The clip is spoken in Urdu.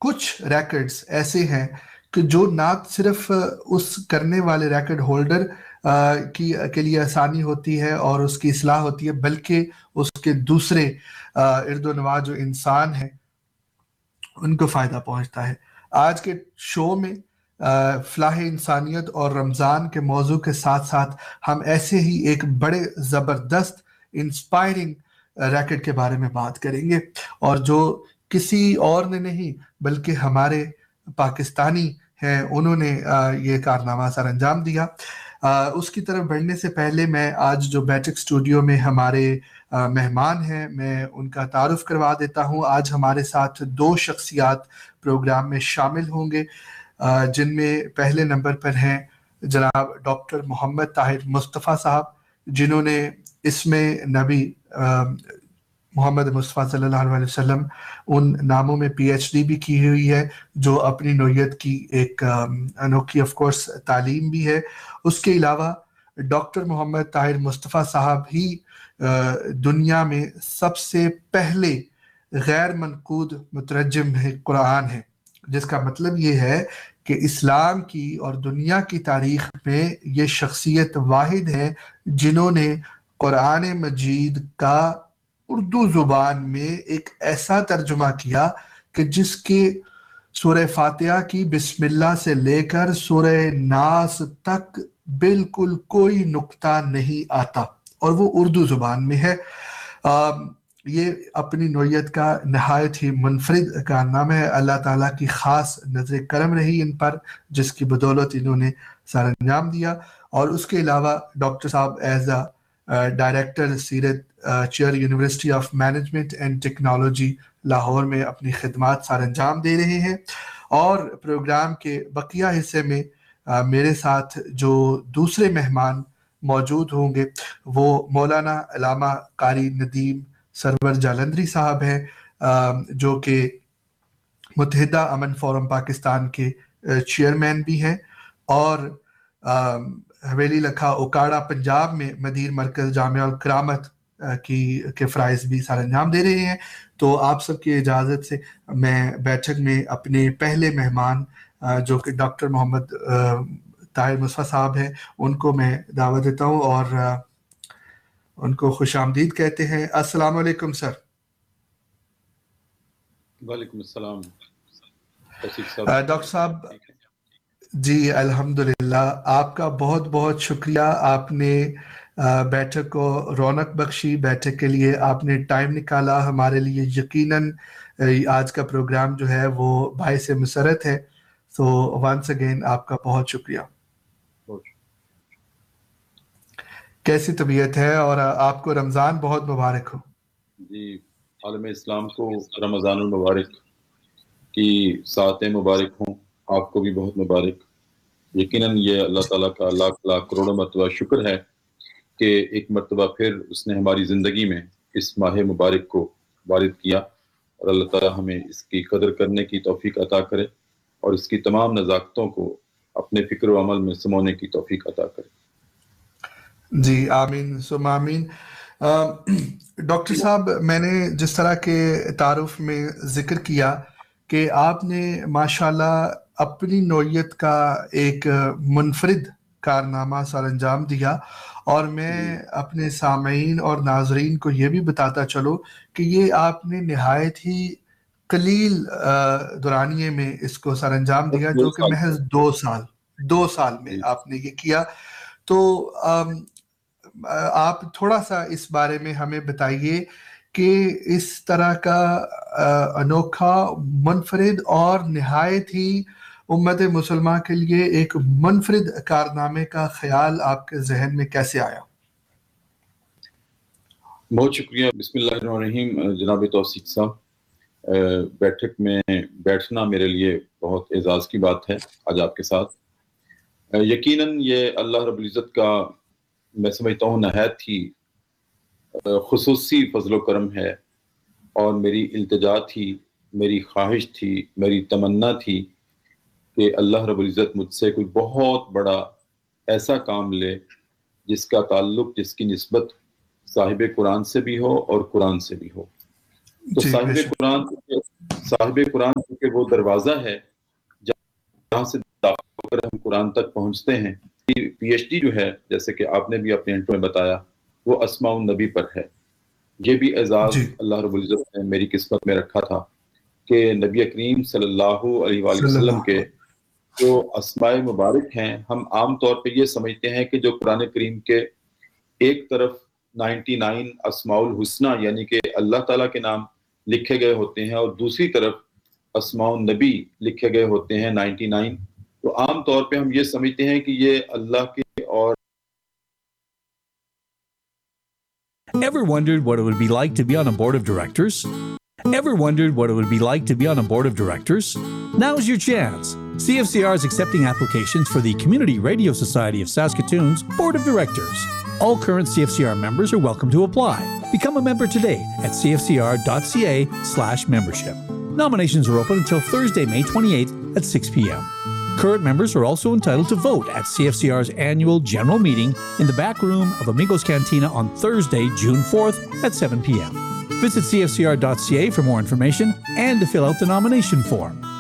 کچھ ریکڈز ایسے ہیں کہ جو نہ صرف اس کرنے والے ریکڈ ہولڈر کے لیے آسانی ہوتی ہے اور اس کی اصلاح ہوتی ہے، بلکہ اس کے دوسرے ارد و نواح جو انسان ہیں ان کو فائدہ پہنچتا ہے۔ آج کے شو میں فلاح انسانیت اور رمضان کے موضوع کے ساتھ ساتھ ہم ایسے ہی ایک بڑے زبردست انسپائرنگ ریکٹ کے بارے میں بات کریں گے، اور جو کسی اور نے نہیں بلکہ ہمارے پاکستانی ہیں، انہوں نے یہ کارنامہ سر انجام دیا۔ اس کی طرف بڑھنے سے پہلے میں آج جو بیٹھک اسٹوڈیو میں ہمارے مہمان ہیں میں ان کا تعارف کروا دیتا ہوں۔ آج ہمارے ساتھ دو شخصیات پروگرام میں شامل ہوں گے، جن میں پہلے نمبر پر ہیں جناب ڈاکٹر محمد طاہر مصطفیٰ صاحب، جنہوں نے اسم نبی محمد مصطفیٰ صلی اللہ علیہ وسلم ان ناموں میں پی ایچ ڈی بھی کی ہوئی ہے، جو اپنی نوعیت کی ایک انوکھی آف کورس تعلیم بھی ہے۔ اس کے علاوہ ڈاکٹر محمد طاہر مصطفیٰ صاحب ہی دنیا میں سب سے پہلے غیر منقود مترجم قرآن ہے، جس کا مطلب یہ ہے کہ اسلام کی اور دنیا کی تاریخ میں یہ شخصیت واحد ہے جنہوں نے قرآن مجید کا اردو زبان میں ایک ایسا ترجمہ کیا کہ جس کے سورہ فاتحہ کی بسم اللہ سے لے کر سورہ ناس تک بالکل کوئی نقطہ نہیں آتا، اور وہ اردو زبان میں ہے۔ یہ اپنی نوعیت کا نہایت ہی منفرد کارنامہ ہے۔ اللہ تعالیٰ کی خاص نظر کرم رہی ان پر، جس کی بدولت انہوں نے سر انجام دیا۔ اور اس کے علاوہ ڈاکٹر صاحب ایز ڈائریکٹر سیرت chair university of management and technology Lahore میں اپنی خدمات سر انجام دے رہے ہیں۔ اور پروگرام کے بقیہ حصے میں میرے ساتھ جو دوسرے مہمان موجود ہوں گے وہ مولانا علامہ قاری ندیم سرور جالندری صاحب ہیں، جو کہ متحدہ امن فورم پاکستان کے چیئرمین بھی ہیں، اور حویلی لکھا اوکاڑا پنجاب میں مدیر مرکز جامعہ الکرامت کے فرائض بھی سر انجام دے رہے ہیں۔ تو آپ سب کی اجازت سے میں بیٹھک میں اپنے پہلے مہمان جو کہ ڈاکٹر محمد طاہر مصطفیٰ صاحب ہیں ان کو میں دعوت دیتا ہوں اور ان کو خوش آمدید کہتے ہیں۔ السلام علیکم سر۔ وعلیکم السلام ڈاکٹر صاحب جی الحمدللہ، آپ کا بہت بہت شکریہ، آپ نے بیٹھک کو رونق بخشی، بیٹھک کے لیے آپ نے ٹائم نکالا ہمارے لیے۔ یقیناً آج کا پروگرام جو ہے وہ باعث مسرت ہے، تو ونس اگین آپ کا بہت شکریہ۔ کیسی طبیعت ہے اور آپ کو رمضان بہت مبارک ہو۔ جی عالم اسلام کو رمضان المبارک کی ساعتیں مبارک ہوں، آپ کو بھی بہت مبارک۔ یقیناً یہ اللہ تعالیٰ کا لاکھ لاکھ کروڑوں مرتبہ شکر ہے کہ ایک مرتبہ پھر اس نے ہماری زندگی میں اس ماہ مبارک کو وارد کیا، اور اللہ تعالیٰ ہمیں اس کی قدر کرنے کی توفیق عطا کرے اور اس کی تمام نزاکتوں کو اپنے فکر و عمل میں سمونے کی توفیق عطا کرے۔ جی آمین ثم آمین۔ ڈاکٹر صاحب، میں نے جس طرح کے تعارف میں ذکر کیا کہ آپ نے ماشاءاللہ اپنی نوعیت کا ایک منفرد کارنامہ سر انجام دیا، اور میں اپنے سامعین اور ناظرین کو یہ بھی بتاتا چلوں کہ یہ آپ نے نہایت ہی قلیل دورانیے میں اس کو سر انجام دیا، جو کہ محض 2 سال میں آپ نے یہ کیا۔ تو آپ تھوڑا سا اس بارے میں ہمیں بتائیے کہ اس طرح کا انوکھا، منفرد اور نہایت ہی امت مسلمہ کے لیے ایک منفرد کارنامے کا خیال آپ کے ذہن میں کیسے آیا؟ بہت شکریہ۔ بسم اللہ الرحمن الرحیم۔ جناب توثیق صاحب، بیٹھک میں بیٹھنا میرے لیے بہت اعزاز کی بات ہے آج آپ کے ساتھ۔ یقیناً یہ اللہ رب العزت کا میں سمجھتا ہوں نہایت ہی خصوصی فضل و کرم ہے، اور میری التجا تھی، میری خواہش تھی، میری تمنا تھی کہ اللہ رب العزت مجھ سے کوئی بہت بڑا ایسا کام لے جس کا تعلق، جس کی نسبت صاحب قرآن سے بھی ہو اور قرآن سے بھی ہو۔ تو صاحب قرآن कि वो दरवाज़ा है जहाँ से दाखिल होकर हम कुरान तक पहुँचते हैं। पीएचडी जो है, जैसे कि आपने भी अपने इंट्रो में बताया, वो अस्माउन नबी पर है। ये भी एजाज़ जी अल्लाह रब्बुल इज़्ज़त ने मेरी किस्मत में रखा था कि नबी करीम सल्लल्लाहु अलैहि वसल्लम के सल्लल्लाहु जो अस्माए मुबारक हैं, हम आम तौर पे ये समझते हैं कि जो कुरान करीम के एक तरफ 99 अस्माउल हुस्ना यानी कि अल्लाह ताला के नाम लिखे गए होते हैं और दूसरी तरफ अस्माउन नबी लिखे गए होते हैं 99। तो आम तौर पे हम ये समझते हैं कि ये अल्लाह के और Ever wondered what it would be like to be on a board of directors? Ever wondered what it would be like to be on a board of directors? Now's your chance. CFCR is accepting applications for the Community Radio Society of Saskatoon's Board of Directors. All current CFCR members are welcome to apply. Become a member today at cfcr.ca/membership. Nominations are open until Thursday, May 28th at 6 p.m. Current members are also entitled to vote at CFCR's annual general meeting in the back room of Amigos Cantina on Thursday, June 4th at 7 p.m. Visit cfcr.ca for more information and to fill out the nomination form.